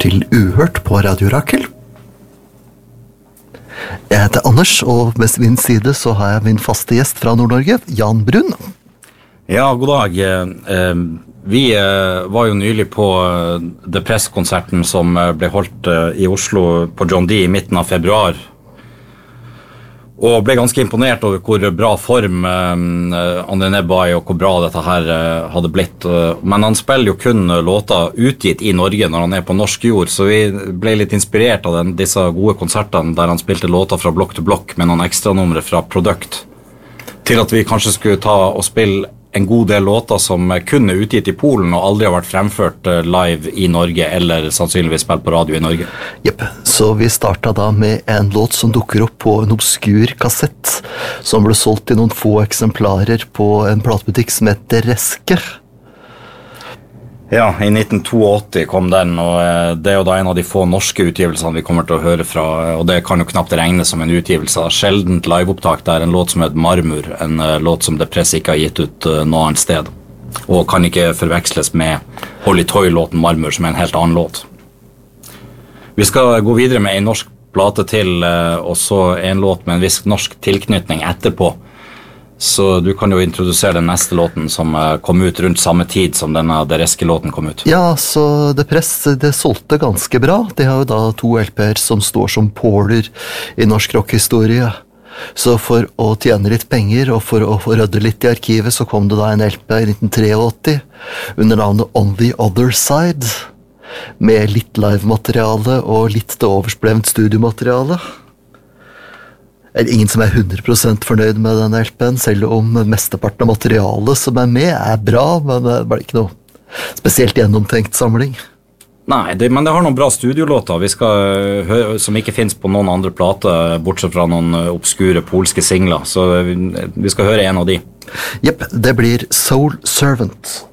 til Uhørt på Radio Rakel. Jeg heter Anders, og ved min side så har jeg min faste gjest fra Nord-Norge, Jan Brun. Ja, god dag. Vi var jo nylig på The Press-konserten som ble holdt i Oslo på John D i midten av februar. Og ble ganske imponert over hvor bra form André Nebba og hvor bra dette her hadde blitt. Men han spiller jo kun låter utgitt i Norge når han på norsk jord, så vi ble litt inspirert av disse gode konsertene der han spilte låter fra blokk til blokk med noen ekstra numre fra Product, til at vi kanskje skulle ta og spille en god del låter som kunne utgitt i Polen og aldri har vært fremført live i Norge, eller sannsynligvis spilt på radio i Norge. Jepp, så vi startet da med en låt som dukker opp på en obskur kassett, som ble solgt i noen få eksemplarer på en platebutikk som heter Reske. Ja, i 1982 kom den, og det jo da en av de få norske utgivelsene vi kommer til å høre fra, og det kan jo knapt regnes som en utgivelse. Sjeldent liveopptak, det en låt som heter Marmor, en låt som The Press ikke har gitt ut noe annet sted, og kan ikke forveksles med Holly Toy-låten Marmor, som en helt annen låt. Vi skal gå videre med en norsk plate til, og så en låt med en viss norsk tilknytning etterpå. Så du kan jo introdusere den neste låten som kom ut rundt samme tid som denne Dereske-låten kom ut. Ja, så The Press, det solgte ganske bra. De har jo da 2 LP-er som står som påler i norsk rockhistorie. Så for å tjene litt penger og for å rydde litt i arkivet, så kom det da en LP i 1983 under navnet On the Other Side, med litt live-materiale og litt det oversplevent studiomateriale. Det ingen som 100% fornøyd med denne LP-en, selv om mesteparten av materialet som med bra, men det var ikke noe spesielt gjennomtenkt samling. Nei, men det har noen bra studiolåter vi skal høre, som ikke finnes på noen andre plater, bortsett fra noen obskure polske singler, så vi skal høre en av de. Jepp, det blir Soul Servant.